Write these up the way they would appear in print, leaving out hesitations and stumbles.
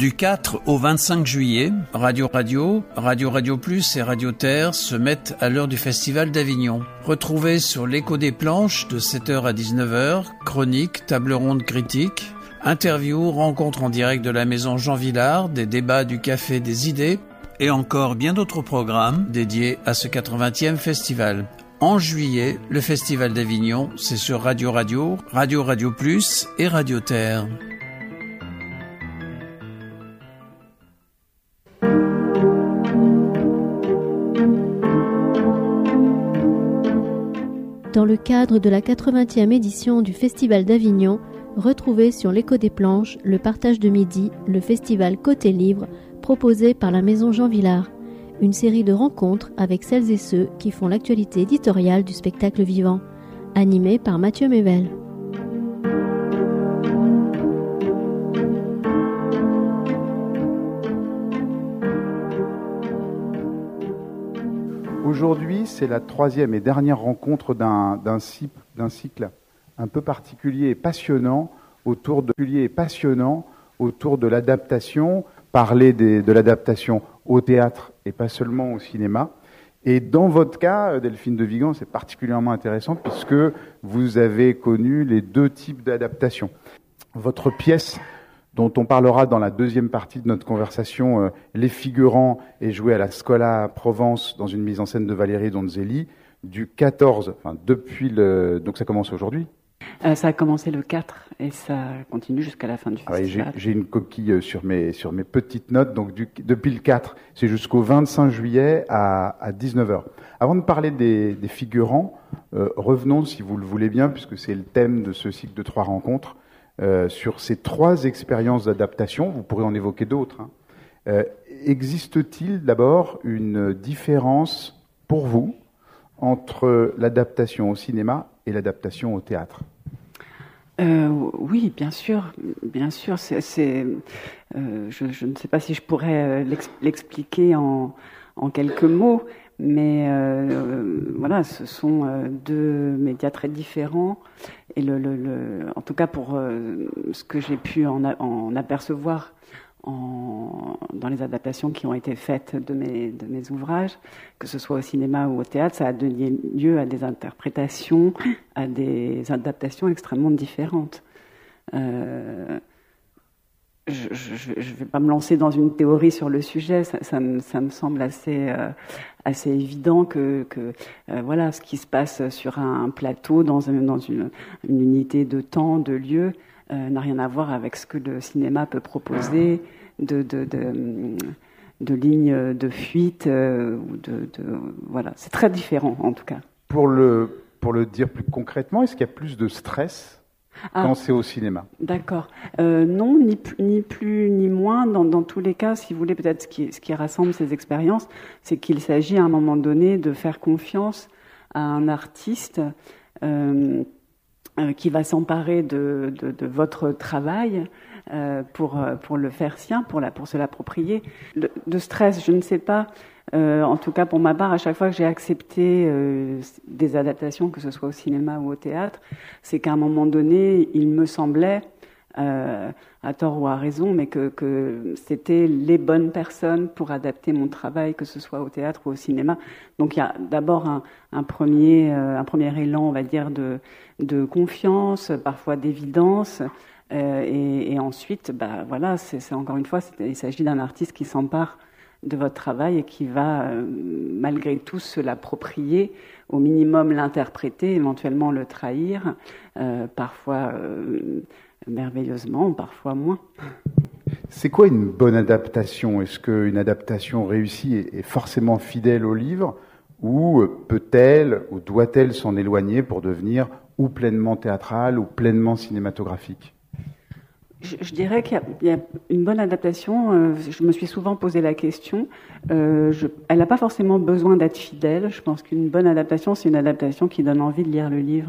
Du 4 au 25 juillet, Radio Plus et Radio Terre se mettent à l'heure du Festival d'Avignon. Retrouvez sur l'Écho des Planches de 7h à 19h, chroniques, table ronde critique, interviews, rencontres en direct de la maison Jean Villard, des débats du Café des Idées et encore bien d'autres programmes dédiés à ce 80e festival. En juillet, le Festival d'Avignon, c'est sur Radio Plus et Radio Terre. Dans le cadre de la 80e édition du Festival d'Avignon, retrouvez sur l'Écho des Planches le partage de midi, le festival Côté Livre, proposé par la maison Jean Villard. Une série de rencontres avec celles et ceux qui font l'actualité éditoriale du spectacle vivant, animé par Mathieu Mével. Aujourd'hui, c'est la troisième et dernière rencontre d'un cycle un peu particulier et passionnant autour de l'adaptation, parler de l'adaptation au théâtre et pas seulement au cinéma. Et dans votre cas, Delphine de Vigan, c'est particulièrement intéressant puisque vous avez connu les deux types d'adaptation. Votre pièce, dont on parlera dans la deuxième partie de notre conversation, Les Figurants, est jouée à la Scola Provence dans une mise en scène de Valérie Donzelli du 14, donc ça commence aujourd'hui. Ça a commencé le 4 et ça continue jusqu'à la fin du festival. J'ai une coquille sur mes petites notes, donc depuis le 4, c'est jusqu'au 25 juillet à 19h. Avant de parler des figurants, revenons, si vous le voulez bien, puisque c'est le thème de ce cycle de 3 rencontres, sur ces 3 expériences d'adaptation. Vous pourrez en évoquer d'autres. Existe-t-il d'abord une différence pour vous entre l'adaptation au cinéma et l'adaptation au théâtre? Oui, bien sûr. Je ne sais pas si je pourrais l'expliquer en quelques mots, mais voilà, ce sont 2 médias très différents. Et en tout cas pour ce que j'ai pu en apercevoir dans les adaptations qui ont été faites de mes ouvrages, que ce soit au cinéma ou au théâtre, ça a donné lieu à des interprétations, à des adaptations extrêmement différentes. Je vais pas me lancer dans une théorie sur le sujet, ça me semble assez évident que voilà, ce qui se passe sur un plateau dans une unité de temps, de lieu, n'a rien à voir avec ce que le cinéma peut proposer de lignes de fuite voilà, c'est très différent en tout cas. Pour le dire plus concrètement, est-ce qu'il y a plus de stress quand c'est au cinéma? D'accord. Non, ni plus ni moins. Dans tous les cas, si vous voulez, peut-être ce qui rassemble ces expériences, c'est qu'il s'agit à un moment donné de faire confiance à un artiste qui va s'emparer de votre travail pour le faire sien, pour se l'approprier. De stress, je ne sais pas. En tout cas, pour ma part, à chaque fois que j'ai accepté des adaptations, que ce soit au cinéma ou au théâtre, c'est qu'à un moment donné, il me semblait, à tort ou à raison, mais que c'était les bonnes personnes pour adapter mon travail, que ce soit au théâtre ou au cinéma. Donc il y a d'abord un premier élan, on va dire, de confiance, parfois d'évidence, et ensuite, voilà, c'est encore une fois, il s'agit d'un artiste qui s'empare de votre travail et qui va malgré tout se l'approprier, au minimum l'interpréter, éventuellement le trahir, parfois merveilleusement, parfois moins. C'est quoi une bonne adaptation? Est-ce qu'une adaptation réussie est forcément fidèle au livre, ou peut-elle ou doit-elle s'en éloigner pour devenir ou pleinement théâtrale ou pleinement cinématographique? Je dirais qu'il y a une bonne adaptation. Je me suis souvent posé la question. Elle n'a pas forcément besoin d'être fidèle. Je pense qu'une bonne adaptation, c'est une adaptation qui donne envie de lire le livre,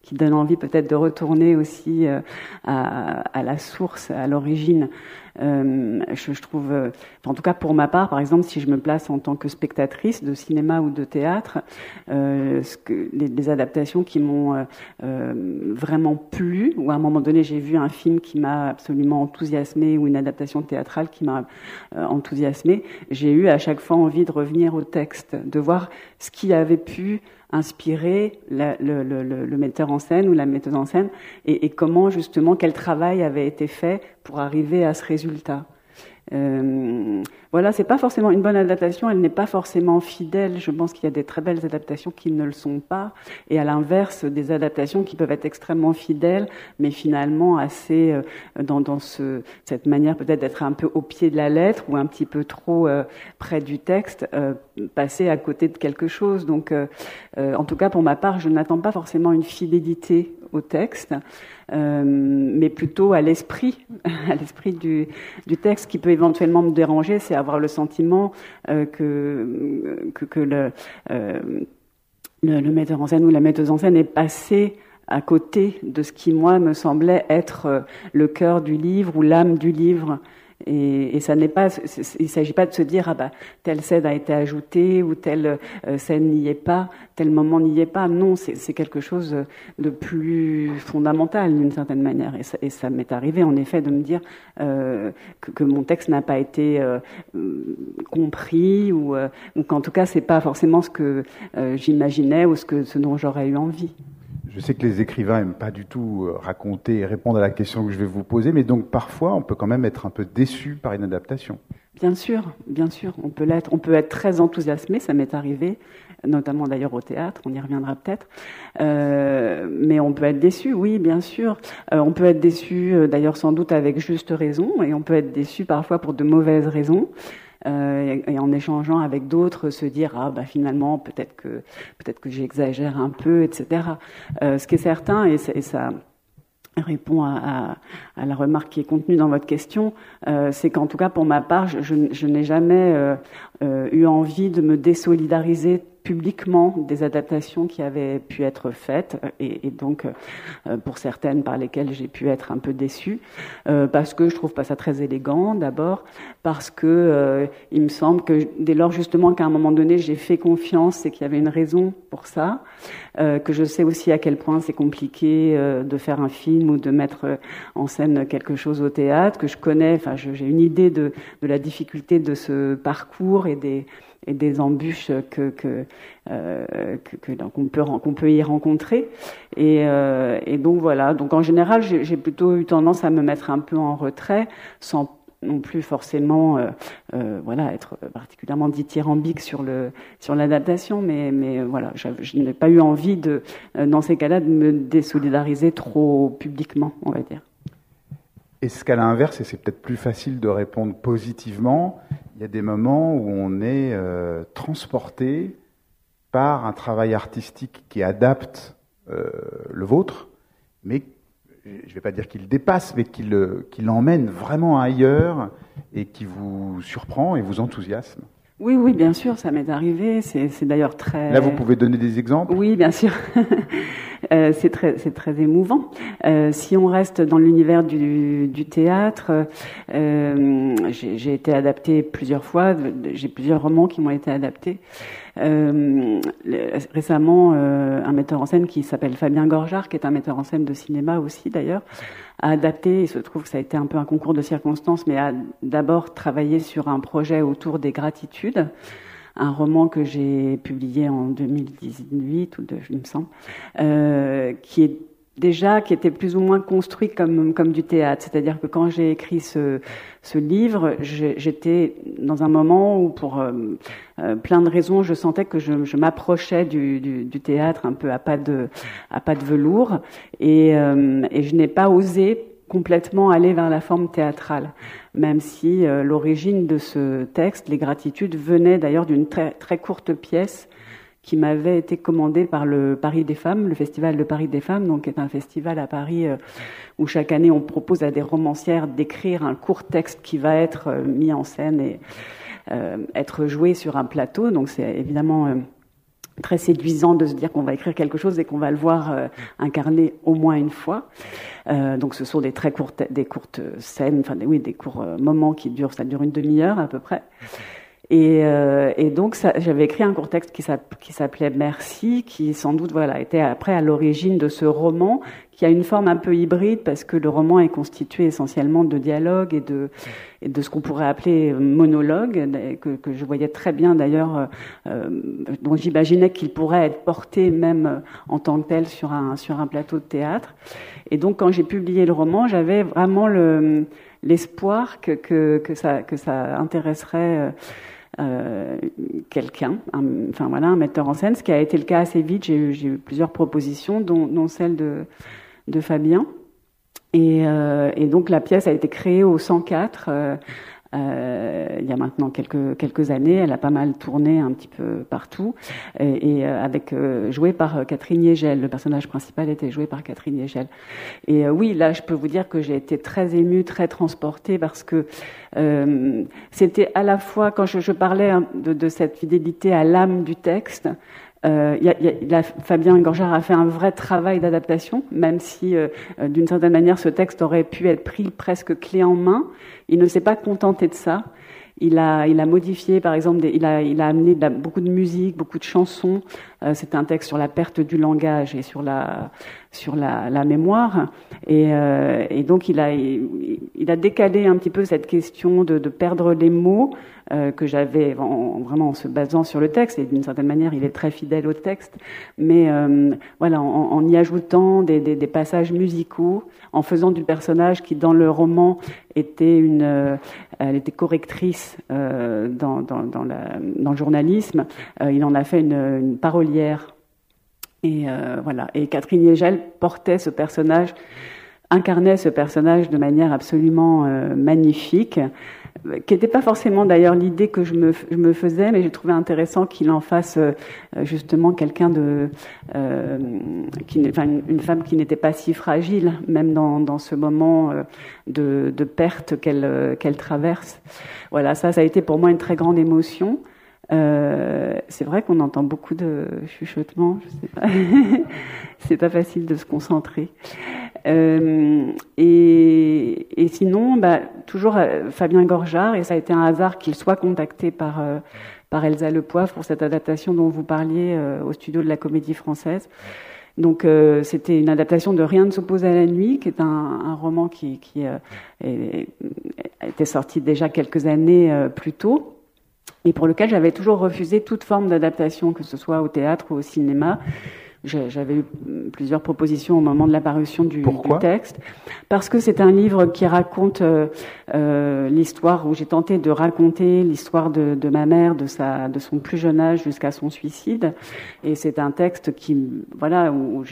qui donne envie peut-être de retourner aussi à la source, à l'origine. Je trouve, en tout cas pour ma part, par exemple, si je me place en tant que spectatrice de cinéma ou de théâtre, les adaptations qui m'ont vraiment plu, ou à un moment donné j'ai vu un film qui m'a absolument enthousiasmée, ou une adaptation théâtrale qui m'a enthousiasmée, j'ai eu à chaque fois envie de revenir au texte, de voir ce qui avait pu inspirer le metteur en scène ou la metteuse en scène, et comment justement quel travail avait été fait pour arriver à ce résultat. Voilà, c'est pas forcément une bonne adaptation, elle n'est pas forcément fidèle. Je pense qu'il y a des très belles adaptations qui ne le sont pas, et à l'inverse, des adaptations qui peuvent être extrêmement fidèles, mais finalement assez dans cette manière peut-être d'être un peu au pied de la lettre ou un petit peu trop près du texte, passer à côté de quelque chose. Donc, en tout cas, pour ma part, je n'attends pas forcément une fidélité au texte, mais plutôt à l'esprit du texte. Qui peut éventuellement me déranger, c'est avoir le sentiment que le metteur en scène ou la metteuse en scène est passé à côté de ce qui, moi, me semblait être le cœur du livre ou l'âme du livre. Et ça n'est pas, il s'agit pas de se dire telle scène a été ajoutée ou telle scène n'y est pas, tel moment n'y est pas. Non, c'est quelque chose de plus fondamental d'une certaine manière. Et ça m'est arrivé en effet de me dire que mon texte n'a pas été compris ou qu'en tout cas c'est pas forcément ce que j'imaginais ou ce dont j'aurais eu envie. Je sais que les écrivains n'aiment pas du tout raconter et répondre à la question que je vais vous poser, mais donc parfois on peut quand même être un peu déçu par une adaptation. Bien sûr, on peut l'être. On peut être très enthousiasmé, ça m'est arrivé, notamment d'ailleurs au théâtre, on y reviendra peut-être. Mais on peut être déçu, oui, bien sûr. On peut être déçu, d'ailleurs sans doute avec juste raison, et on peut être déçu parfois pour de mauvaises raisons. Et en échangeant avec d'autres, se dire finalement peut-être que j'exagère un peu, etc. Ce qui est certain, et ça répond à la remarque qui est contenue dans votre question, c'est qu'en tout cas pour ma part, je n'ai jamais eu envie de me désolidariser publiquement des adaptations qui avaient pu être faites, et donc pour certaines par lesquelles j'ai pu être un peu déçue, parce que je trouve pas ça très élégant d'abord, parce que il me semble que dès lors justement qu'à un moment donné j'ai fait confiance et qu'il y avait une raison pour ça, que je sais aussi à quel point c'est compliqué de faire un film ou de mettre en scène quelque chose au théâtre, que je connais, j'ai une idée de la difficulté de ce parcours et des embûches qu'on peut y rencontrer, et donc voilà. Donc en général, j'ai plutôt eu tendance à me mettre un peu en retrait, sans non plus forcément être particulièrement dithyrambique sur l'adaptation, mais voilà, je n'ai pas eu envie dans ces cas-là de me désolidariser trop publiquement, on va dire. Est-ce qu'à l'inverse, et c'est peut-être plus facile de répondre positivement, il y a des moments où on est transporté par un travail artistique qui adapte le vôtre, mais je ne vais pas dire qu'il dépasse, mais qu'il emmène vraiment ailleurs et qui vous surprend et vous enthousiasme? Oui, bien sûr, ça m'est arrivé. C'est d'ailleurs très... Là, vous pouvez donner des exemples? Oui, bien sûr. C'est très émouvant. Si on reste dans l'univers du théâtre, j'ai été adaptée plusieurs fois. J'ai plusieurs romans qui m'ont été adaptés. Récemment, un metteur en scène qui s'appelle Fabien Gorjard, qui est un metteur en scène de cinéma aussi d'ailleurs, a adapté, il se trouve que ça a été un peu un concours de circonstances, mais a d'abord travaillé sur un projet autour des gratitudes, un roman que j'ai publié en 2018 il me semble, qui était plus ou moins construit comme du théâtre. C'est-à-dire que quand j'ai écrit ce livre, j'étais dans un moment où, pour plein de raisons, je sentais que je m'approchais du théâtre un peu à pas de velours, et je n'ai pas osé complètement aller vers la forme théâtrale, même si l'origine de ce texte, Les Gratitudes, venait d'ailleurs d'une très, très courte pièce qui m'avait été commandée par le Paris des Femmes, le Festival de Paris des Femmes, donc qui est un festival à Paris où chaque année on propose à des romancières d'écrire un court texte qui va être mis en scène et être joué sur un plateau. Donc c'est évidemment très séduisant de se dire qu'on va écrire quelque chose et qu'on va le voir incarné au moins une fois. Donc ce sont des très courtes scènes, enfin des courts moments ça dure une demi-heure à peu près. Et donc j'avais écrit un court texte qui s'appelait Merci, qui sans doute était après à l'origine de ce roman, qui a une forme un peu hybride parce que le roman est constitué essentiellement de dialogues et de ce qu'on pourrait appeler monologues, que je voyais très bien d'ailleurs, dont j'imaginais qu'il pourrait être porté même en tant que tel sur un plateau de théâtre. Et donc quand j'ai publié le roman, j'avais vraiment l'espoir que ça intéresserait quelqu'un, un metteur en scène, ce qui a été le cas assez vite. J'ai eu plusieurs propositions, dont celle de Fabien. Et donc la pièce a été créée au 104 il y a maintenant quelques années. Elle a pas mal tourné un petit peu partout et joué par Catherine Yegel. Le personnage principal était joué par Catherine Yegel. Et oui, là, je peux vous dire que j'ai été très émue, très transportée parce que c'était à la fois, quand je parlais de cette fidélité à l'âme du texte, Fabien Gorjard a fait un vrai travail d'adaptation, même si d'une certaine manière ce texte aurait pu être pris presque clé en main. Il ne s'est pas contenté de ça. Il a modifié, par exemple, il a amené beaucoup de musique, beaucoup de chansons. C'est un texte sur la perte du langage et sur la mémoire. Et donc il a décalé un petit peu cette question de perdre les mots que j'avais vraiment en se basant sur le texte. Et d'une certaine manière, il est très fidèle au texte. Mais en y ajoutant des passages musicaux, en faisant du personnage qui, dans le roman, elle était correctrice dans le journalisme. Il en a fait une parolière. Et Et Catherine Yegel incarnait ce personnage de manière absolument magnifique, qui n'était pas forcément d'ailleurs l'idée que je me faisais, mais j'ai trouvé intéressant qu'il en fasse justement quelqu'un une femme qui n'était pas si fragile, même dans ce moment de perte qu'elle traverse. Voilà, ça a été pour moi une très grande émotion. C'est vrai qu'on entend beaucoup de chuchotements, je sais pas. C'est pas facile de se concentrer. Et sinon, toujours Fabien Gorjard, et ça a été un hasard qu'il soit contacté par Elsa Le Poivre pour cette adaptation dont vous parliez au studio de la Comédie Française. Donc c'était une adaptation de Rien ne s'oppose à la nuit, qui est un roman qui était sorti déjà quelques années plus tôt, et pour lequel j'avais toujours refusé toute forme d'adaptation, que ce soit au théâtre ou au cinéma. J'avais eu plusieurs propositions au moment de l'apparition du texte. Parce que c'est un livre qui raconte l'histoire, où j'ai tenté de raconter l'histoire de ma mère, de son plus jeune âge jusqu'à son suicide. Et c'est un texte où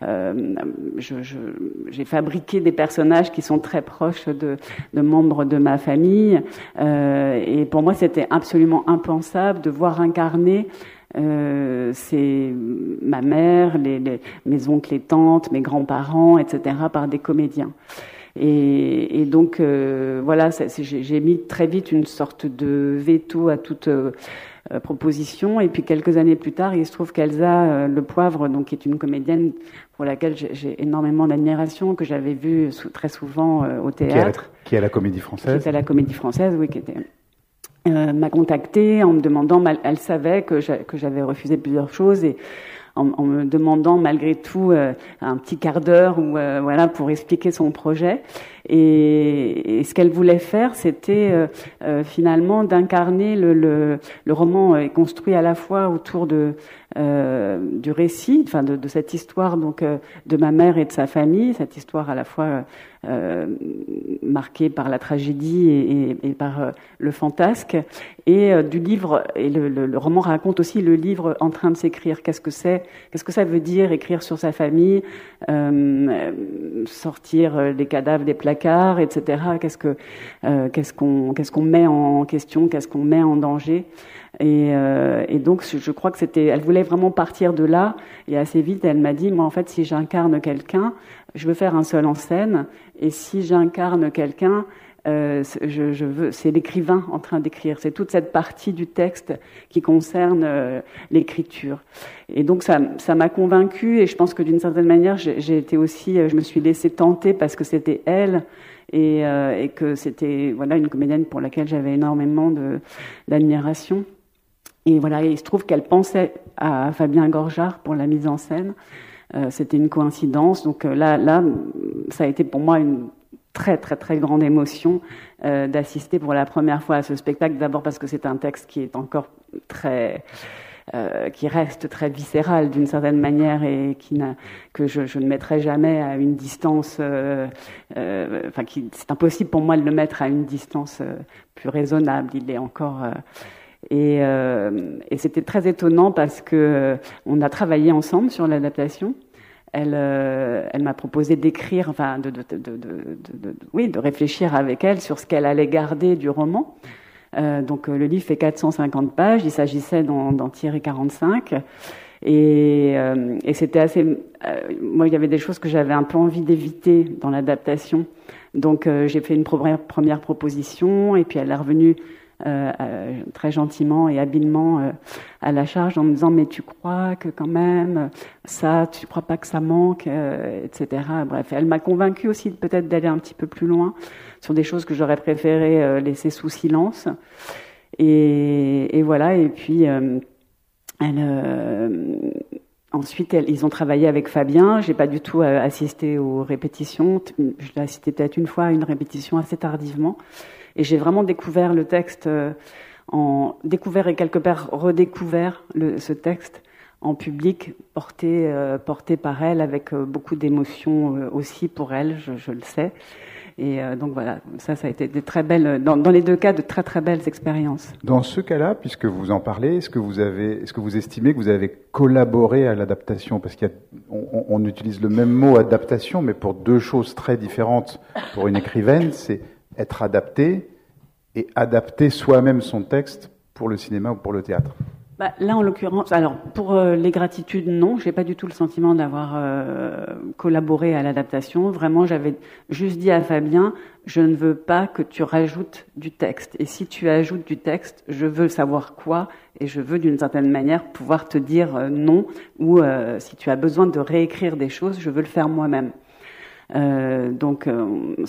j'ai fabriqué des personnages qui sont très proches de membres de ma famille. Et pour moi, c'était absolument impensable de voir incarner c'est ma mère, mes oncles et tantes, mes grands-parents, etc., par des comédiens. Et donc, j'ai mis très vite une sorte de veto à toute proposition. Et puis, quelques années plus tard, il se trouve qu'Elsa Le Poivre, donc, qui est une comédienne pour laquelle j'ai énormément d'admiration, que j'avais vue très souvent au théâtre. Qui est à la Comédie Française. Qui est à la Comédie Française, oui, qui était... m'a contactée en me demandant, elle savait que j'avais refusé plusieurs choses, et en me demandant malgré tout un petit quart d'heure pour expliquer son projet. Et ce qu'elle voulait faire, c'était finalement d'incarner le roman est construit à la fois autour du récit, de cette histoire donc de ma mère et de sa famille, cette histoire à la fois marquée par la tragédie et par le fantasque, et du livre. Et le roman raconte aussi le livre en train de s'écrire. Qu'est-ce que ça veut dire écrire sur sa famille, sortir les cadavres des placards, etc. Qu'est-ce qu'on met en question, qu'est-ce qu'on met en danger. Et donc, je crois que elle voulait vraiment partir de là. Et assez vite, elle m'a dit, moi, en fait, si j'incarne quelqu'un, je veux faire un seul en scène. Et si j'incarne quelqu'un, c'est l'écrivain en train d'écrire. C'est toute cette partie du texte qui concerne l'écriture. Et donc ça m'a convaincue, et je pense que d'une certaine manière, j'ai été aussi, je me suis laissée tenter parce que c'était elle, et que c'était une comédienne pour laquelle j'avais énormément d'admiration. Et voilà, et il se trouve qu'elle pensait à Fabien Gorjard pour la mise en scène. C'était une coïncidence. Donc là, ça a été pour moi une très très très grande émotion d'assister pour la première fois à ce spectacle. D'abord parce que c'est un texte qui est encore qui reste très viscéral d'une certaine manière et que je ne mettrai jamais à une distance. C'est impossible pour moi de le mettre à une distance plus raisonnable. Il est encore et c'était très étonnant parce que on a travaillé ensemble sur l'adaptation. Elle m'a proposé d'écrire, de réfléchir avec elle sur ce qu'elle allait garder du roman. Donc le livre fait 450 pages, il s'agissait d'en tirer 45. Et c'était assez... moi, il y avait des choses que j'avais un peu envie d'éviter dans l'adaptation. Donc j'ai fait une première proposition, et puis elle est revenue très gentiment et habilement à la charge en me disant « mais tu crois que quand même ça, tu crois pas que ça manque etc. » Bref, elle m'a convaincue aussi peut-être d'aller un petit peu plus loin sur des choses que j'aurais préféré laisser sous silence. Et voilà, et puis ensuite, ils ont travaillé avec Fabien. J'ai pas du tout assisté aux répétitions. Je l'ai assisté peut-être une fois à une répétition assez tardivement. Et j'ai vraiment découvert le texte, découvert et quelque part redécouvert ce texte en public, porté par elle, avec beaucoup d'émotions aussi pour elle, je le sais. Et donc voilà, ça a été des très belles, dans les deux cas, de très très belles expériences. Dans ce cas-là, puisque vous en parlez, est-ce que vous estimez que vous avez collaboré à l'adaptation? Parce qu'on utilise le même mot adaptation, mais pour deux choses très différentes pour une écrivaine, c'est être adapté et adapter soi-même son texte pour le cinéma ou pour le théâtre. Là, en l'occurrence, alors pour les gratitudes, non, j'ai pas du tout le sentiment d'avoir collaboré à l'adaptation. Vraiment, j'avais juste dit à Fabien, je ne veux pas que tu rajoutes du texte. Et si tu ajoutes du texte, je veux savoir quoi, et je veux d'une certaine manière pouvoir te dire non, ou si tu as besoin de réécrire des choses, je veux le faire moi-même. Donc on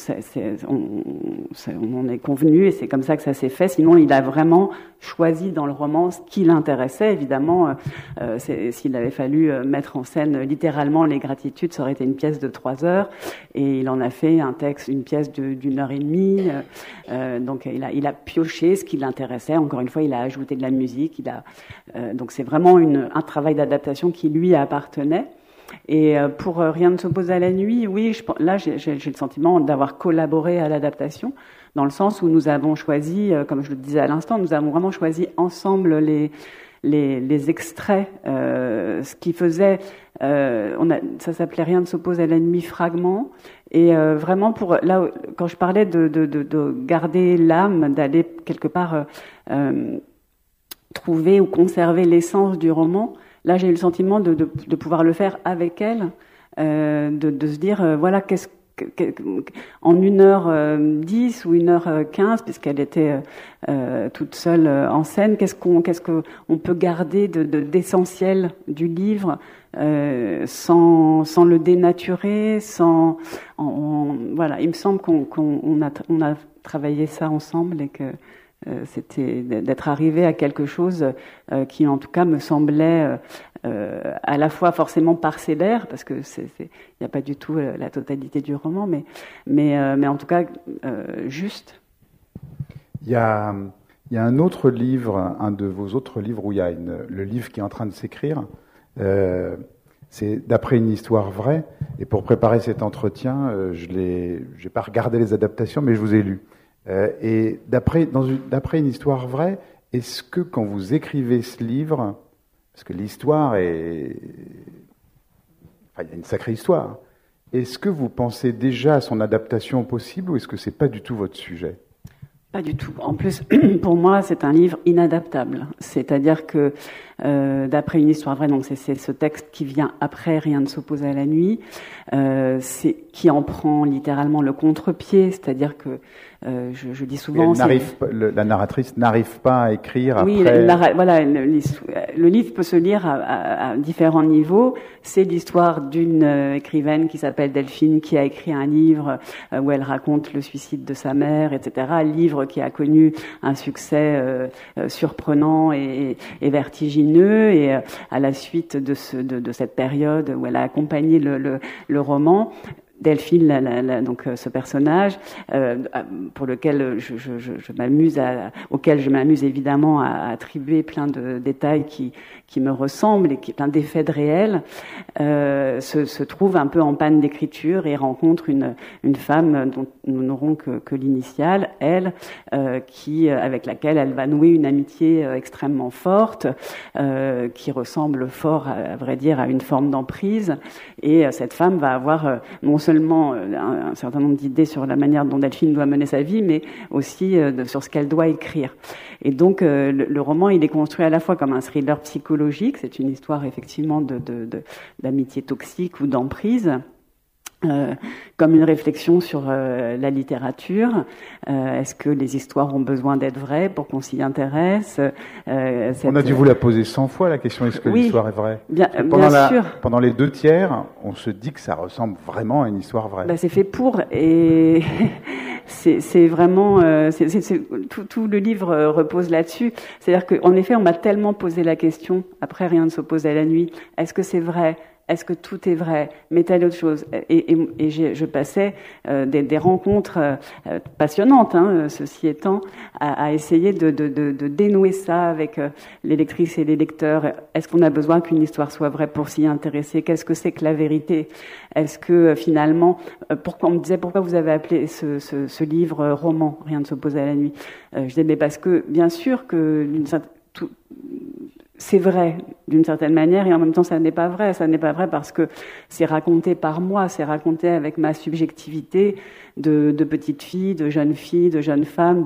en est convenu et c'est comme ça que ça s'est fait. Sinon, il a vraiment choisi dans le roman ce qui l'intéressait. Évidemment, s'il avait fallu mettre en scène littéralement les gratitudes, ça aurait été une pièce de 3 heures, et il en a fait une pièce d'une heure et demie. Donc il a pioché ce qui l'intéressait. Encore une fois, il a ajouté de la musique. Donc c'est vraiment un travail d'adaptation qui lui appartenait. Et pour Rien ne s'oppose à la nuit, oui, là j'ai le sentiment d'avoir collaboré à l'adaptation, dans le sens où nous avons choisi, comme je le disais à l'instant, nous avons vraiment choisi ensemble les extraits, ce qui faisait, ça s'appelait Rien ne s'oppose à la nuit fragment, et vraiment quand je parlais de garder l'âme, d'aller quelque part trouver ou conserver l'essence du roman. Là, j'ai eu le sentiment de pouvoir le faire avec elle, de se dire, voilà, en 1h10 ou 1h15, puisqu'elle était toute seule en scène, qu'est-ce qu'on peut garder d'essentiel du livre sans le dénaturer, voilà. Il me semble qu'on a travaillé ça ensemble et que c'était d'être arrivé à quelque chose qui en tout cas me semblait à la fois forcément parcellaire, parce que il n'y a pas du tout la totalité du roman, mais en tout cas juste. Il y a un autre livre, un de vos autres livres, où il y a le livre qui est en train de s'écrire, c'est D'après une histoire vraie, et pour préparer cet entretien, j'ai pas regardé les adaptations, mais je vous ai lu. Et d'après une histoire vraie, est-ce que quand vous écrivez ce livre, parce que l'histoire il y a une sacrée histoire, est-ce que vous pensez déjà à son adaptation possible, ou est-ce que c'est pas du tout votre sujet? Pas du tout. En plus, pour moi, c'est un livre inadaptable. C'est-à-dire que, d'après une histoire vraie, donc c'est ce texte qui vient après Rien ne s'oppose à la nuit, c'est qui en prend littéralement le contre-pied. C'est-à-dire que je dis souvent, la narratrice n'arrive pas à écrire oui, après. Voilà, le livre peut se lire à différents niveaux. C'est l'histoire d'une écrivaine qui s'appelle Delphine, qui a écrit un livre où elle raconte le suicide de sa mère, etc. Un livre qui a connu un succès surprenant et vertigineux. Et à la suite de cette période où elle a accompagné le roman, Delphine, donc ce personnage, pour lequel auquel je m'amuse évidemment à attribuer plein de détails qui me ressemblent et plein d'effets de réel, se trouve un peu en panne d'écriture et rencontre une femme dont nous n'aurons que l'initiale, elle, avec laquelle elle va nouer une amitié extrêmement forte, qui ressemble fort, à vrai dire, à une forme d'emprise. Et cette femme va avoir non seulement un certain nombre d'idées sur la manière dont Delphine doit mener sa vie, mais aussi sur ce qu'elle doit écrire. Et donc le roman, il est construit à la fois comme un thriller psychologique, c'est une histoire effectivement d'amitié toxique ou d'emprise, comme une réflexion sur la littérature. Est-ce que les histoires ont besoin d'être vraies pour qu'on s'y intéresse? On a dû vous la poser 100 fois, la question, est-ce que l'histoire est vraie? Bien sûr. Pendant les 2 tiers, on se dit que ça ressemble vraiment à une histoire vraie. C'est fait pour, et c'est vraiment... tout le livre repose là-dessus. C'est-à-dire qu'en effet, on m'a tellement posé la question, après Rien ne s'oppose à la nuit, est-ce que c'est vrai? Est-ce que tout est vrai? Mais telle autre chose. Et je passais des rencontres passionnantes, ceci étant, à essayer de dénouer ça avec les lectrices et les lecteurs. Est-ce qu'on a besoin qu'une histoire soit vraie pour s'y intéresser? Qu'est-ce que c'est que la vérité? Est-ce que finalement, on me disait pourquoi vous avez appelé ce livre roman, Rien ne s'oppose à la nuit? Je disais mais parce que bien sûr que c'est vrai d'une certaine manière, et en même temps ça n'est pas vrai. Ça n'est pas vrai parce que c'est raconté par moi, c'est raconté avec ma subjectivité de petite fille, de jeune femme,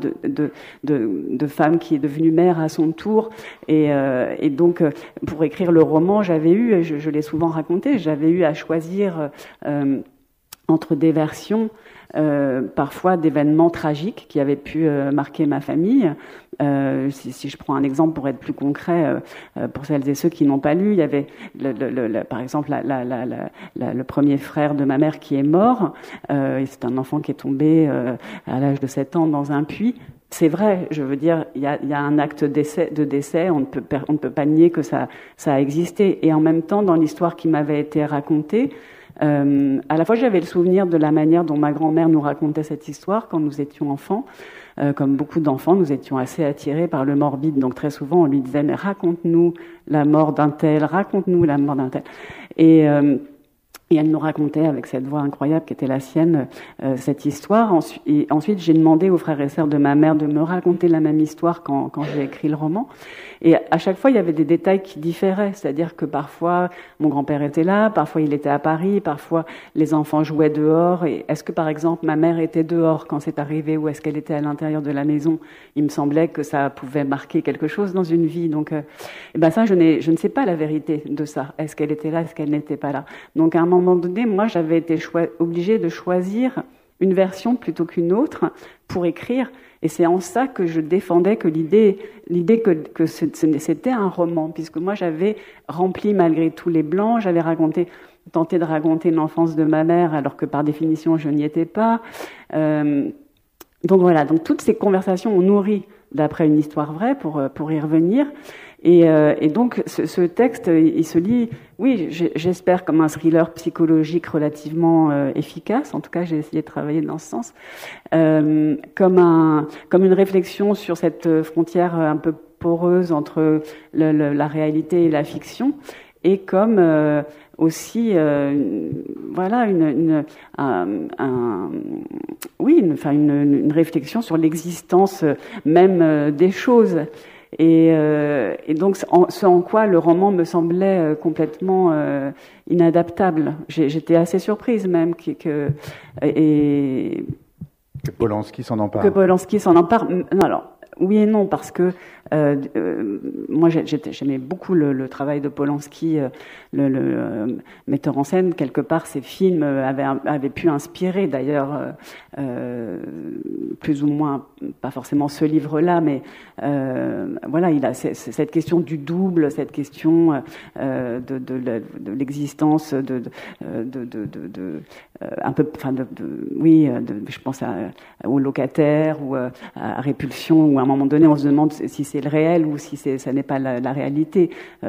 de femme qui est devenue mère à son tour. Et donc pour écrire le roman, j'avais eu, je l'ai souvent raconté, j'avais eu à choisir entre des versions parfois d'événements tragiques qui avaient pu marquer ma famille. Si je prends un exemple pour être plus concret, pour celles et ceux qui n'ont pas lu, il y avait par exemple le premier frère de ma mère qui est mort. C'est un enfant qui est tombé à l'âge de 7 ans dans un puits. C'est vrai, je veux dire, il y a un acte de décès, on ne peut pas nier que ça a existé. Et en même temps, dans l'histoire qui m'avait été racontée, à la fois j'avais le souvenir de la manière dont ma grand-mère nous racontait cette histoire quand nous étions enfants. Comme beaucoup d'enfants, nous étions assez attirés par le morbide, donc très souvent on lui disait mais raconte-nous la mort d'un tel, raconte-nous la mort d'un tel. Et elle nous racontait avec cette voix incroyable qui était la sienne cette histoire. Et ensuite, j'ai demandé aux frères et sœurs de ma mère de me raconter la même histoire quand j'ai écrit le roman. Et à chaque fois, il y avait des détails qui différaient. C'est-à-dire que parfois, mon grand-père était là, parfois il était à Paris, parfois les enfants jouaient dehors. Et est-ce que, par exemple, ma mère était dehors quand c'est arrivé ou est-ce qu'elle était à l'intérieur de la maison? Il me semblait que ça pouvait marquer quelque chose dans une vie. Donc, ça, je ne sais pas la vérité de ça. Est-ce qu'elle était là, est-ce qu'elle n'était pas là? Donc, à un moment donné, moi, j'avais été obligée de choisir une version plutôt qu'une autre pour écrire. Et c'est en ça que je défendais que l'idée que c'était un roman, puisque moi, j'avais rempli malgré tous les blancs, j'avais tenté de raconter l'enfance de ma mère, alors que par définition, je n'y étais pas. Donc voilà, donc toutes ces conversations ont nourri d'après une histoire vraie pour y revenir. Et donc ce texte, il se lit, oui, j'espère comme un thriller psychologique relativement efficace. En tout cas, j'ai essayé de travailler dans ce sens, comme une réflexion sur cette frontière un peu poreuse entre la réalité et la fiction, et comme aussi voilà une réflexion sur l'existence même des choses. Et donc, ce en quoi le roman me semblait complètement inadaptable. J'étais assez surprise même et Que Polanski s'en empare. Que Polanski s'en empare. Non, alors, oui et non, parce que moi j'aimais beaucoup le travail de Polanski, le metteur en scène. Quelque part, ses films avaient pu inspirer, d'ailleurs, plus ou moins, pas forcément ce livre-là, mais voilà, il a cette question du double, cette question de l'existence un peu, enfin, je pense aux locataires ou à Répulsion, où à un moment donné on se demande si c'est le réel ou si ça n'est pas la réalité.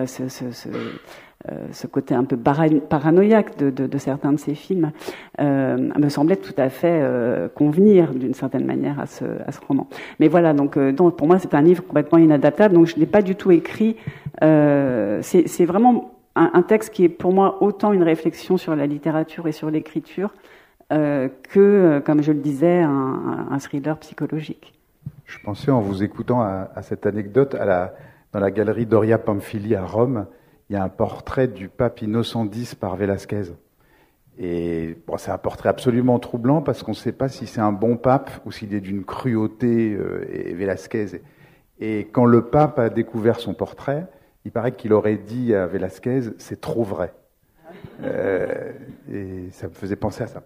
Ce côté un peu paranoïaque de certains de ces films me semblait tout à fait convenir d'une certaine manière à ce roman. Mais voilà, donc pour moi c'est un livre complètement inadaptable, donc je n'ai pas du tout écrit. C'est vraiment un texte qui est pour moi autant une réflexion sur la littérature et sur l'écriture que, comme je le disais, un thriller psychologique. Je pensais en vous écoutant à cette anecdote, dans la galerie Doria Pamphili à Rome, il y a un portrait du pape Innocent X par Velázquez. Et bon, c'est un portrait absolument troublant parce qu'on ne sait pas si c'est un bon pape ou s'il est d'une cruauté, et Velázquez. Et quand le pape a découvert son portrait, il paraît qu'il aurait dit à Velázquez « c'est trop vrai ». Et ça me faisait penser à ça.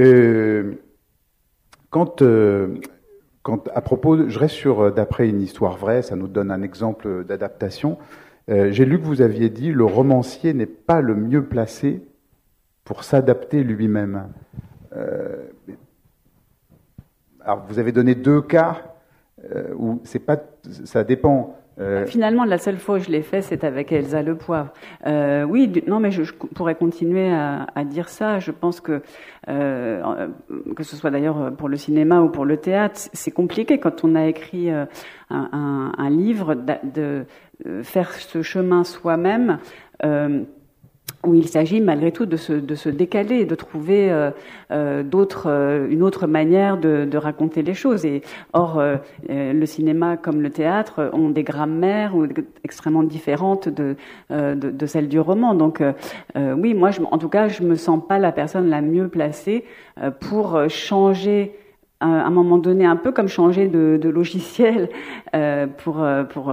À propos, je reste sur d'après une histoire vraie, ça nous donne un exemple d'adaptation. J'ai lu que vous aviez dit le romancier n'est pas le mieux placé pour s'adapter lui-même. Alors vous avez donné 2 cas où c'est pas, ça dépend. Finalement, la seule fois où je l'ai fait, c'est avec Elsa Le Poivre. Oui, non, mais je pourrais continuer à dire ça. Je pense que ce soit d'ailleurs pour le cinéma ou pour le théâtre, c'est compliqué quand on a écrit un livre de faire ce chemin soi-même. Où il s'agit malgré tout de se décaler et de trouver une autre manière de raconter les choses. Et or, le cinéma comme le théâtre ont des grammaires extrêmement différentes de celles du roman. Donc, oui, moi, en tout cas, je me sens pas la personne la mieux placée pour changer. À un moment donné, un peu comme changer de logiciel pour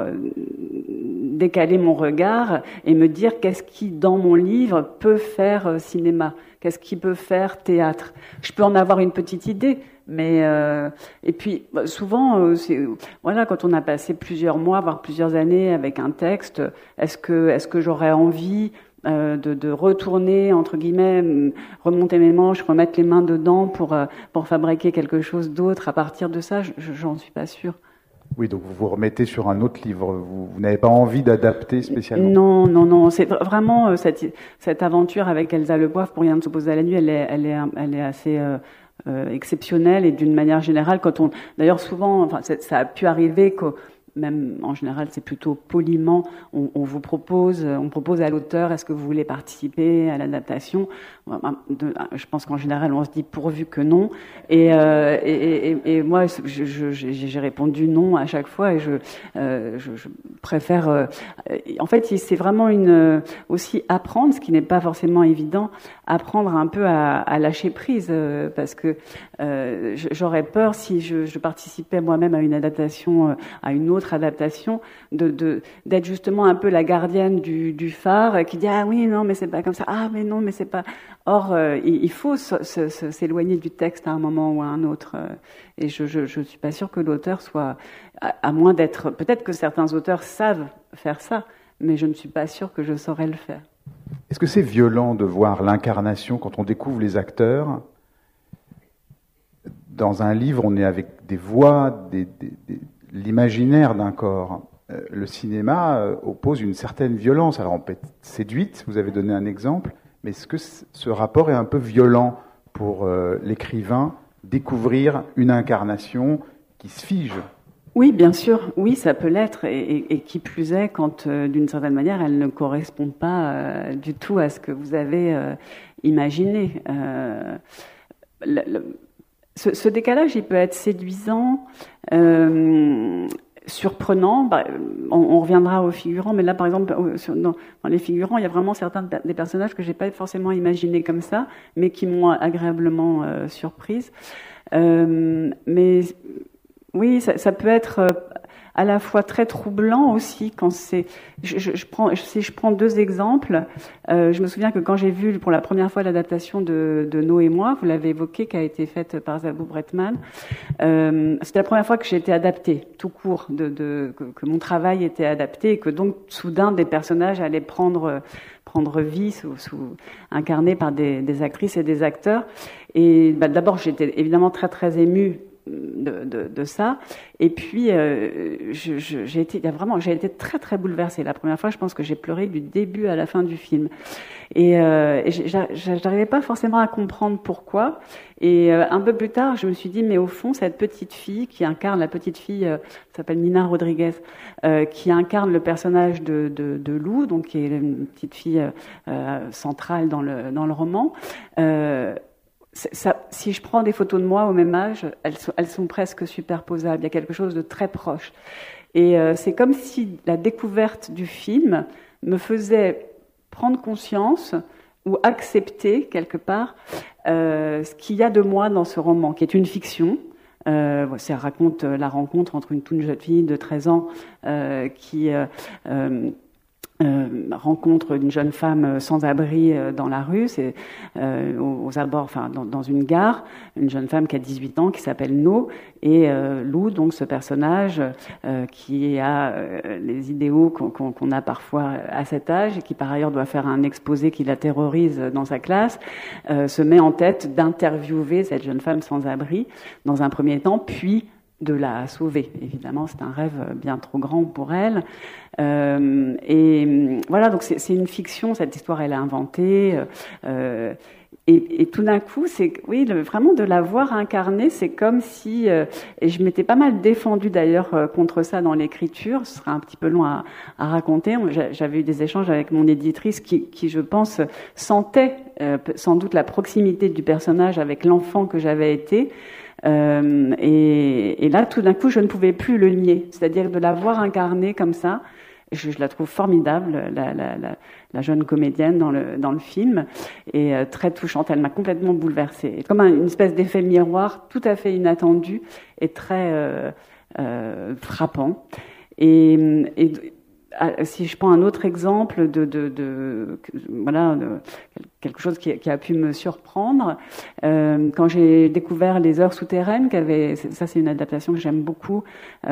décaler mon regard et me dire qu'est-ce qui, dans mon livre, peut faire cinéma, qu'est-ce qui peut faire théâtre. Je peux en avoir une petite idée, mais et puis souvent, voilà, quand on a passé plusieurs mois, voire plusieurs années avec un texte, est-ce que j'aurais envie de retourner, entre guillemets, remonter mes manches, remettre les mains dedans pour fabriquer quelque chose d'autre à partir de ça, j'en suis pas sûre. Oui, donc vous vous remettez sur un autre livre, vous n'avez pas envie d'adapter spécialement? Non, c'est vraiment cette aventure avec Elsa Le Poivre, pour rien ne s'oppose à la nuit, elle est assez exceptionnelle, et d'une manière générale, d'ailleurs souvent, enfin, ça a pu arriver que même en général, c'est plutôt poliment. On propose à l'auteur, est-ce que vous voulez participer à l'adaptation? Je pense qu'en général, on se dit pourvu que non. Et moi, j'ai répondu non à chaque fois, et je préfère. En fait, c'est vraiment aussi apprendre, ce qui n'est pas forcément évident, apprendre un peu à lâcher prise, parce que j'aurais peur si je participais moi-même à une adaptation, à une autre adaptation, d'être justement un peu la gardienne du phare qui dit ah oui non mais c'est pas comme ça, ah mais non mais c'est pas. Or il faut s'éloigner du texte à un moment ou à un autre, et je suis pas sûre que l'auteur soit, à moins d'être, peut-être que certains auteurs savent faire ça, mais je ne suis pas sûre que je saurais le faire. Est-ce que c'est violent de voir l'incarnation quand on découvre les acteurs? Dans un livre, on est avec des voix, l'imaginaire d'un corps. Le cinéma oppose une certaine violence. Alors on peut être séduite, vous avez donné un exemple, mais est-ce que ce rapport est un peu violent pour l'écrivain, découvrir une incarnation qui se fige? Oui, bien sûr, oui, ça peut l'être, et qui plus est quand, d'une certaine manière, elle ne correspond pas du tout à ce que vous avez imaginé. Ce décalage, il peut être séduisant surprenant. On reviendra aux figurants, mais là, par exemple, dans les figurants, il y a vraiment certains des personnages que j'ai pas forcément imaginés comme ça, mais qui m'ont agréablement surprise. Mais oui, ça peut être à la fois très troublant aussi quand c'est. Si je prends deux exemples, je me souviens que quand j'ai vu pour la première fois l'adaptation de Noé et moi, vous l'avez évoqué, qui a été faite par Zabou Bretman, c'était la première fois que j'ai été adaptée, tout court, que mon travail était adapté et que donc soudain des personnages allaient prendre vie, incarnés par des actrices et des acteurs. Et d'abord, j'étais évidemment très très émue de ça, et puis j'ai été très très bouleversée. La première fois, je pense que j'ai pleuré du début à la fin du film, et j'arrivais pas forcément à comprendre pourquoi. Et un peu plus tard, je me suis dit, mais au fond, cette petite fille qui incarne, la petite fille s'appelle Nina Rodriguez, qui incarne le personnage de Lou, donc qui est une petite fille centrale dans le roman. Si je prends des photos de moi au même âge, elles sont presque superposables. Il y a quelque chose de très proche. Et c'est comme si la découverte du film me faisait prendre conscience ou accepter quelque part ce qu'il y a de moi dans ce roman, qui est une fiction. Ça raconte la rencontre entre une toute jeune fille de 13 ans qui rencontre une jeune femme sans abri dans la rue, c'est aux abords, enfin dans une gare, une jeune femme qui a 18 ans, qui s'appelle No, et Lou, donc ce personnage qui a les idéaux qu'on a parfois à cet âge, et qui par ailleurs doit faire un exposé qui la terrorise dans sa classe, se met en tête d'interviewer cette jeune femme sans abri dans un premier temps, puis de la sauver. Évidemment, c'est un rêve bien trop grand pour elle. Et voilà, donc c'est une fiction, cette histoire, elle est inventée. Et tout d'un coup, vraiment de la voir incarnée, c'est comme si... et je m'étais pas mal défendue d'ailleurs contre ça dans l'écriture, ce serait un petit peu long à raconter. J'avais eu des échanges avec mon éditrice qui je pense, sentait sans doute la proximité du personnage avec l'enfant que j'avais été. Et là, tout d'un coup, je ne pouvais plus le nier. C'est-à-dire de la voir incarnée comme ça. Je la trouve formidable, la jeune comédienne dans le film, et très touchante. Elle m'a complètement bouleversée. Comme une espèce d'effet miroir tout à fait inattendu et très frappant. Et si je prends un autre exemple de quelque chose qui a pu me surprendre, quand j'ai découvert Les Heures souterraines, ça c'est une adaptation que j'aime beaucoup,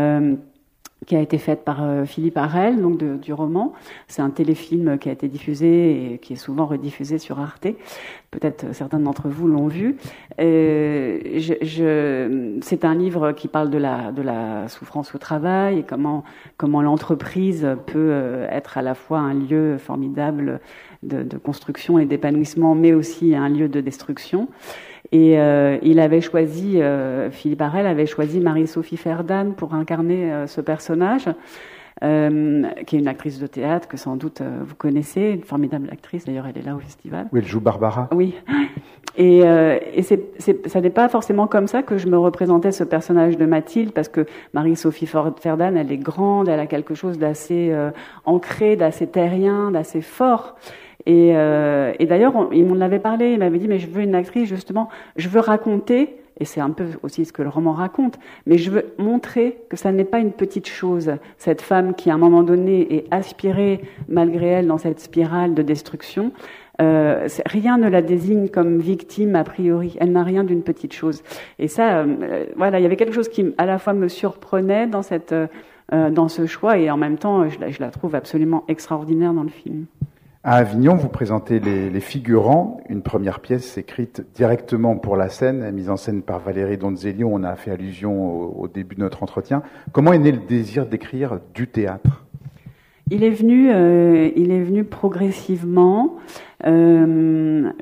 qui a été faite par Philippe Harel, donc du roman. C'est un téléfilm qui a été diffusé et qui est souvent rediffusé sur Arte. Peut-être certains d'entre vous l'ont vu. C'est un livre qui parle de la souffrance au travail et comment l'entreprise peut être à la fois un lieu formidable de construction et d'épanouissement, mais aussi un lieu de destruction. Et il avait choisi, Philippe Harel avait choisi Marie-Sophie Ferdan pour incarner ce personnage, qui est une actrice de théâtre que sans doute vous connaissez, une formidable actrice, d'ailleurs elle est là au festival. Oui, elle joue Barbara. Oui. Et ça n'est pas forcément comme ça que je me représentais ce personnage de Mathilde, parce que Marie-Sophie Ferdan, elle est grande, elle a quelque chose d'assez ancré, d'assez terrien, d'assez fort. Et d'ailleurs, il m'en avait parlé, il m'avait dit, mais je veux une actrice, justement, je veux raconter, et c'est un peu aussi ce que le roman raconte, mais je veux montrer que ça n'est pas une petite chose, cette femme qui, à un moment donné, est aspirée, malgré elle, dans cette spirale de destruction. Rien ne la désigne comme victime, a priori. Elle n'a rien d'une petite chose. Et ça, voilà, il y avait quelque chose qui, à la fois, me surprenait dans ce choix, et en même temps, je la trouve absolument extraordinaire dans le film. À Avignon, vous présentez les figurants, une première pièce écrite directement pour la scène, mise en scène par Valérie Donzelli, on a fait allusion au début de notre entretien. Comment est né le désir d'écrire du théâtre ? Il est venu progressivement. Alors,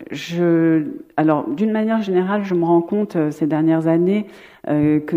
d'une manière générale, je me rends compte ces dernières années que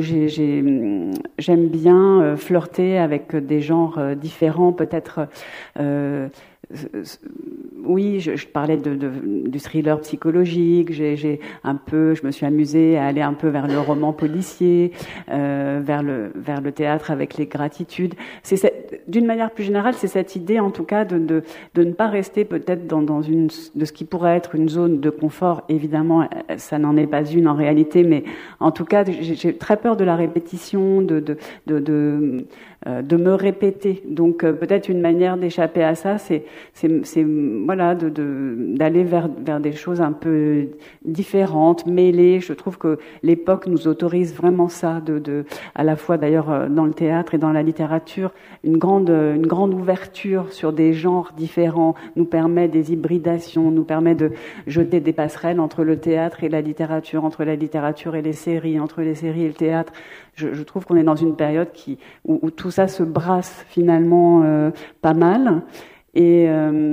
j'aime bien flirter avec des genres différents, peut-être oui, je parlais du thriller psychologique. Je me suis amusée à aller un peu vers le roman policier, vers le théâtre avec les gratitudes. D'une manière plus générale, c'est cette idée, en tout cas, de ne pas rester peut-être dans de ce qui pourrait être une zone de confort. Évidemment, ça n'en est pas une en réalité, mais en tout cas, j'ai très peur de la répétition, de me répéter. Donc peut-être une manière d'échapper à ça, c'est voilà, d'aller vers des choses un peu différentes, mêlées. Je trouve que l'époque nous autorise vraiment ça, à la fois d'ailleurs dans le théâtre et dans la littérature, une grande ouverture sur des genres différents nous permet des hybridations, nous permet de jeter des passerelles entre le théâtre et la littérature, entre la littérature et les séries, entre les séries et le théâtre. Je trouve qu'on est dans une période où tout ça se brasse finalement pas mal. Et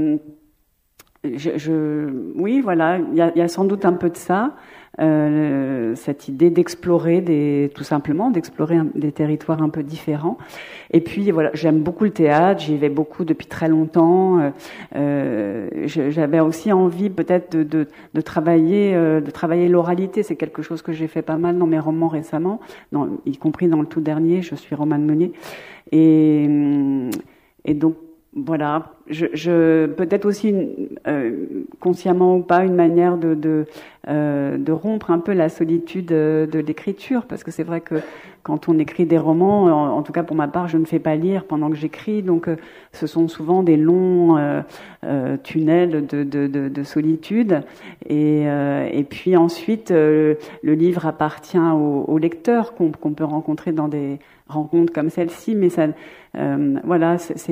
oui, voilà, il y a sans doute un peu de ça, cette idée d'explorer tout simplement d'explorer des territoires un peu différents. Et puis voilà, j'aime beaucoup le théâtre, j'y vais beaucoup depuis très longtemps. J'avais aussi envie peut-être de travailler l'oralité. C'est quelque chose que j'ai fait pas mal dans mes romans récemment, y compris dans le tout dernier. Je suis Romane Meunier, et donc voilà, peut-être aussi consciemment ou pas, une manière de rompre un peu la solitude de l'écriture, parce que c'est vrai que quand on écrit des romans, en tout cas pour ma part, je ne fais pas lire pendant que j'écris, donc ce sont souvent des longs tunnels de solitude, et puis ensuite le livre appartient au lecteur qu'on peut rencontrer dans des rencontres comme celle-ci, mais ça, voilà,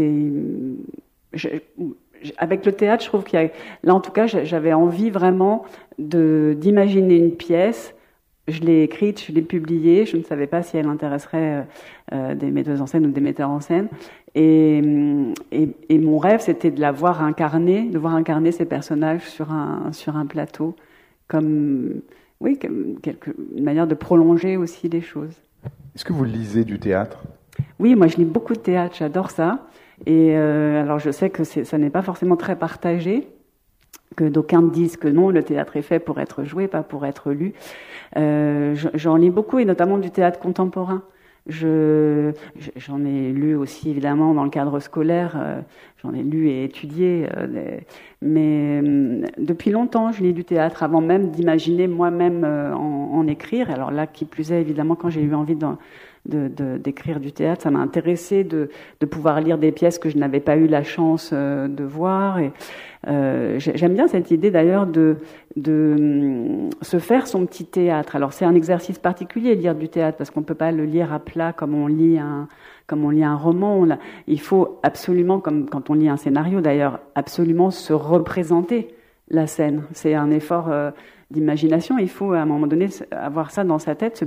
avec le théâtre, je trouve qu'il y a, là en tout cas, j'avais envie vraiment d'imaginer une pièce. Je l'ai écrite, je l'ai publiée. Je ne savais pas si elle intéresserait des metteuses en scène ou des metteurs en scène. Et mon rêve, c'était de voir incarner ces personnages sur un plateau, comme une manière de prolonger aussi les choses. Est-ce que vous lisez du théâtre ? Oui, moi je lis beaucoup de théâtre, j'adore ça. Et alors je sais que ça n'est pas forcément très partagé, que d'aucuns disent que non, le théâtre est fait pour être joué, pas pour être lu. J'en lis beaucoup, et notamment du théâtre contemporain. J'en ai lu aussi évidemment dans le cadre scolaire, j'en ai lu et étudié, mais depuis longtemps je lis du théâtre avant même d'imaginer moi-même en écrire. Alors là, qui plus est, évidemment, quand j'ai eu envie d'écrire du théâtre, ça m'a intéressé de pouvoir lire des pièces que je n'avais pas eu la chance de voir. Et j'aime bien cette idée d'ailleurs de se faire son petit théâtre. Alors c'est un exercice particulier, lire du théâtre, parce qu'on peut pas le lire à plat comme on lit un roman. Il faut absolument, comme quand on lit un scénario d'ailleurs, absolument se représenter la scène. C'est un effort d'imagination. Il faut à un moment donné avoir ça dans sa tête,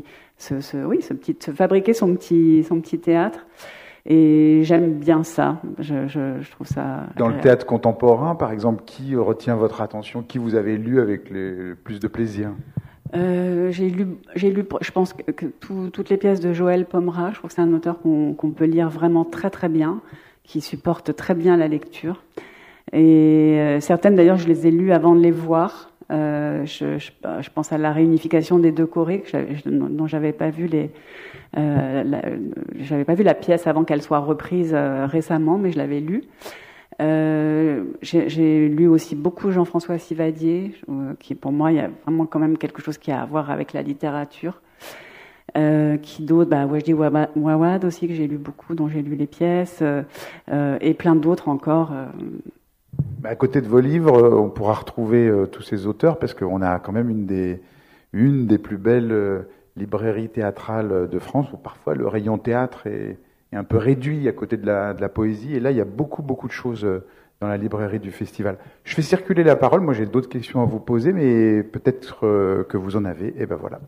se fabriquer son petit théâtre. Et j'aime bien ça. Je trouve ça. Dans le théâtre contemporain, par exemple, qui retient votre attention ? Qui vous avez lu avec le plus de plaisir ? J'ai lu, je pense que toutes les pièces de Joël Pomera. Je trouve que c'est un auteur qu'on peut lire vraiment très très bien, qui supporte très bien la lecture. Et certaines d'ailleurs, je les ai lues avant de les voir. Je pense à la réunification des deux Corées, dont j'avais pas vu j'avais pas vu la pièce avant qu'elle soit reprise récemment, mais je l'avais lue. J'ai lu aussi beaucoup Jean-François Sivadier, qui pour moi, il y a vraiment quand même quelque chose qui a à voir avec la littérature. Qui d'autres, Wajdi Wawad aussi, que j'ai lu beaucoup, dont j'ai lu les pièces, et plein d'autres encore. À côté de vos livres, on pourra retrouver tous ces auteurs, parce qu'on a quand même une des plus belles librairies théâtrales de France, où parfois le rayon théâtre est un peu réduit à côté de la poésie. Et là, il y a beaucoup, beaucoup de choses dans la librairie du festival. Je fais circuler la parole. Moi, j'ai d'autres questions à vous poser, mais peut-être que vous en avez. Et ben voilà.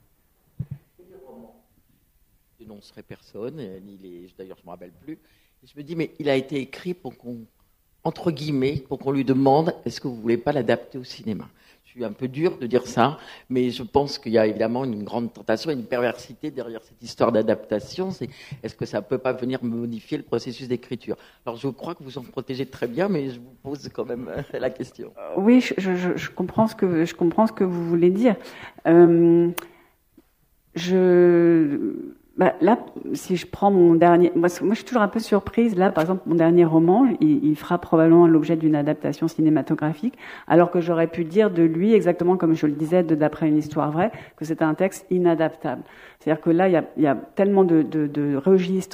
Je dénoncerai personne, d'ailleurs je ne me rappelle plus. Et je me dis, mais il a été écrit pour entre guillemets, pour qu'on lui demande « est-ce que vous voulez pas l'adapter au cinéma ?» Je suis un peu dur de dire ça, mais je pense qu'il y a évidemment une grande tentation et une perversité derrière cette histoire d'adaptation. C'est est-ce que ça peut pas venir modifier le processus d'écriture? Alors je crois que vous en protégez très bien, mais je vous pose quand même la question. Oui, je comprends ce que vous voulez dire. Là, si je prends mon dernier... Moi, je suis toujours un peu surprise. Là, par exemple, mon dernier roman, il fera probablement l'objet d'une adaptation cinématographique, alors que j'aurais pu dire de lui, exactement comme je le disais d'après une histoire vraie, que c'était un texte inadaptable. C'est-à-dire que là, il y a tellement de registres